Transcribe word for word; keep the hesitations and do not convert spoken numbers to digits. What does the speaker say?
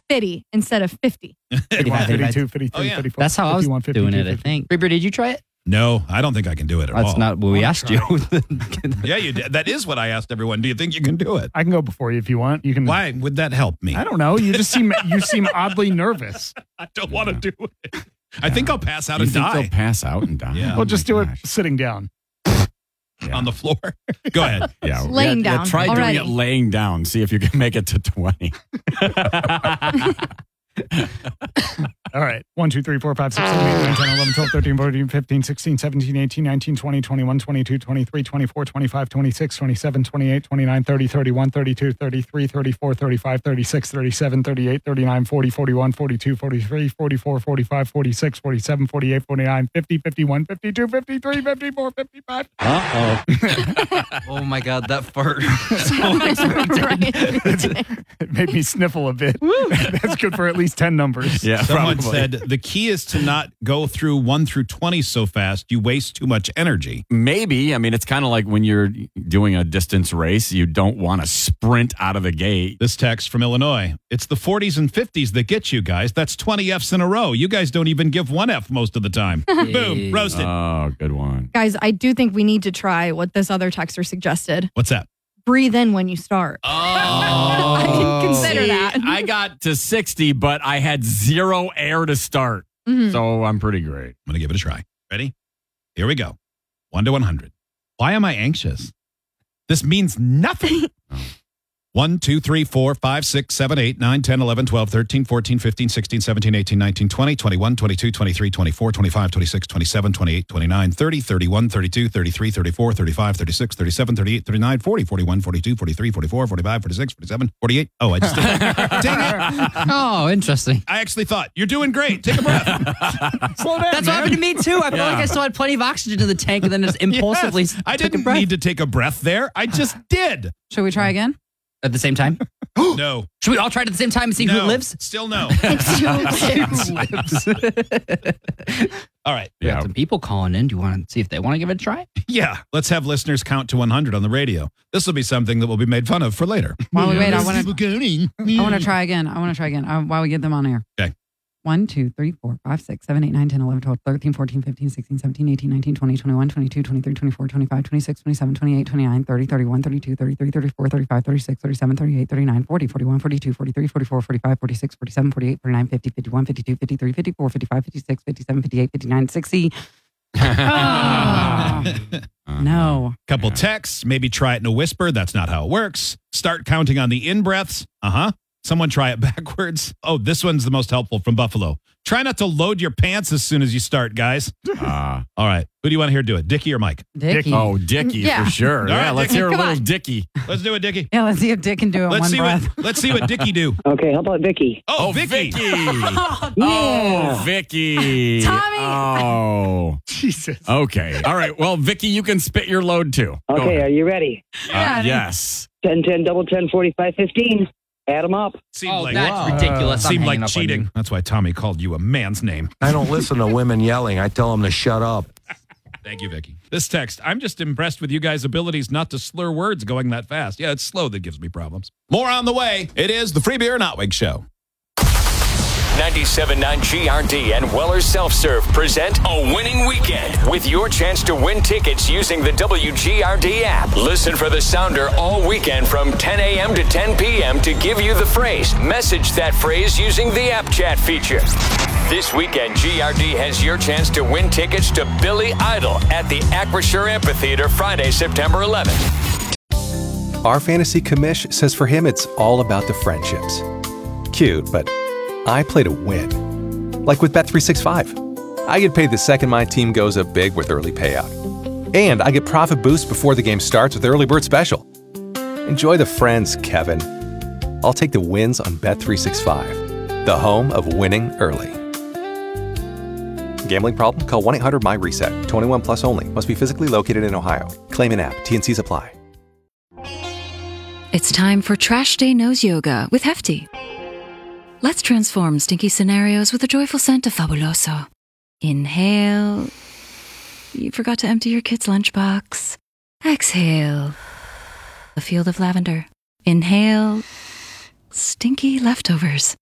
fifty instead of fifty. fifty-five, fifty-two, fifty-three, Oh, yeah. fifty-four. That's how I was fifty-one, doing fifty-two, it, I fifty. think. Reaper, did you try it? No, I don't think I can do it at all. That's not what we asked you. Yeah, you did. That is what I asked everyone. Do you think you can do it? I can go before you if you want. You can. Why would that help me? I don't know. You just seem you seem oddly nervous. I don't want to do it. I think I'll pass out You and think die they'll pass out and die? Yeah. Well, just Oh do my it gosh. sitting down. Yeah. on the floor. Go ahead. Yeah, Laying yeah, down Yeah, try already. doing it laying down. See if you can make it to twenty. All right. one, two, three, four, five, six, seven, eight, nine, ten, eleven, twelve, thirteen, fourteen, fifteen, sixteen, seventeen, eighteen, nineteen, twenty, twenty-one, twenty-two, twenty-three, twenty-four, twenty-five, twenty-six, twenty-seven, twenty-eight, twenty-nine, thirty, thirty-one, thirty-two, thirty-three, thirty-four, thirty-five, thirty-six, thirty-seven, thirty-eight, thirty-nine, forty, forty-one, forty-two, forty-three, forty-four, forty-five, forty-six, forty-seven, forty-eight, forty-nine, fifty, fifty-one, fifty-two, fifty-three, fifty-four, fifty-five. Uh-oh. Oh my God, that fart. It made me sniffle a bit. That's good for at least ten numbers. Yeah, Someone probably. said the key is to not go through one through twenty so fast. You waste too much energy. Maybe. I mean, it's kind of like when you're doing a distance race, you don't want to sprint out of the gate. This text from Illinois. It's the forties and fifties that get you guys. That's twenty F's in a row. You guys don't even give one F most of the time. Boom. Roasted. Oh, good one. Guys, I do think we need to try what this other texter suggested. What's that? Breathe in when you start. Oh, I can consider See, that. I got to sixty, but I had zero air to start. Mhm. So I'm pretty great. I'm going to give it a try. Ready? Here we go. one to one hundred. Why am I anxious? This means nothing. one, two, three, four, five, six, seven, eight, nine, ten, eleven, twelve, thirteen, fourteen, fifteen, sixteen, seventeen, eighteen, nineteen, twenty, twenty-one, twenty-two, twenty-three, twenty-four, twenty-five, twenty-six, twenty-seven, twenty-eight, twenty-nine, thirty, thirty-one, thirty-two, thirty-three, thirty-four, thirty-five, thirty-six, thirty-seven, thirty-eight, thirty-nine, forty, forty-one, forty-two, forty-three, forty-four, forty-five, forty-six, forty-seven, forty-eight. Oh, I just did it. Dang it. Oh, interesting. I actually thought, you're doing great. Take a breath. Slow down, That's what man. happened to me too. I felt Yeah. like I still had plenty of oxygen in the tank and then just impulsively Yes. I took a didn't breath. need to take a breath there. I just did. Should we try again? At the same time? No. Should we all try it at the same time and see No. who lives? Still no. All right. We Yeah. got some people calling in. Do you want to see if they want to give it a try? Yeah. Let's have listeners count to one hundred on the radio. This will be something that will be made fun of for later. While we wait, I want to. to. I want to try again. I want to try again uh, while we get them on air. Okay. one, two, three, four, five, six, seven, eight, nine, ten, eleven, twelve, thirteen, fourteen, fifteen, sixteen, seventeen, eighteen, nineteen, twenty, twenty-one, twenty-two, twenty-three, twenty-four, twenty-five, twenty-six, twenty-seven, twenty-eight, twenty-nine, thirty, thirty-one, thirty-two, thirty-three, thirty-four, thirty-five, thirty-six, thirty-seven, thirty-eight, thirty-nine, forty, forty-one, forty-two, forty-three, forty-four, forty-five, forty-six, forty-seven, forty-eight, forty-nine, fifty, fifty-one, fifty-two, fifty-three, fifty-four, fifty-five, fifty-six, fifty-seven, fifty-eight, fifty-nine, sixty. Oh, no. Couple texts. Maybe try it in a whisper. That's not how it works. Start counting on the in breaths. Uh huh. Someone try it backwards. Oh, this one's the most helpful from Buffalo. Try not to load your pants as soon as you start, guys. Uh, All right. Who do you want to hear do it? Dickie or Mike? Dickie. oh, Dickie Yeah. for sure. All yeah, right, let's Dickie, hear a come little on. Dickie. Let's do it, Dickie. Yeah, let's see if Dick can do it in Let's one see breath. what let's see what Dickie do. Okay, how about Vicky? Oh, Oh, Vicky. Vicky. Yeah. Oh, Vicky. Tommy. Oh. Jesus. Okay. All right. Well, Vicky, you can spit your load too. Go Okay, ahead. are you ready? Uh, yes. ten, ten, double ten, forty-five, fifteen. Add them up. Seemed Oh, like that's Wow. ridiculous. I'm seemed hanging like up on you. cheating. That's why Tommy called you a man's name. I don't listen to women yelling. I tell them to shut up. Thank you, Vicky. This text, I'm just impressed with you guys' abilities not to slur words going that fast. Yeah, it's slow that gives me problems. More on the way. It is the Free Beer and Outwig Show. ninety-seven point nine G R D and Weller's Self-Serve present a winning weekend with your chance to win tickets using the W G R D app. Listen for the sounder all weekend from ten a.m. to ten p.m. to give you the phrase. Message that phrase using the app chat feature. This weekend, G R D has your chance to win tickets to Billy Idol at the Acrisure Amphitheater Friday, September eleventh. Our fantasy commish says for him it's all about the friendships. Cute, but I play to win. Like with Bet three sixty-five. I get paid the second my team goes up big with early payout. And I get profit boost before the game starts with Early Bird Special. Enjoy the friends, Kevin. I'll take the wins on Bet three sixty-five, the home of winning early. Gambling problem? Call one eight hundred M Y reset. twenty-one plus only. Must be physically located in Ohio. Claim in app. T N Cs apply. It's time for Trash Day Nose Yoga with Hefty. Let's transform stinky scenarios with a joyful scent of Fabuloso. Inhale. You forgot to empty your kid's lunchbox. Exhale. A field of lavender. Inhale. Stinky leftovers.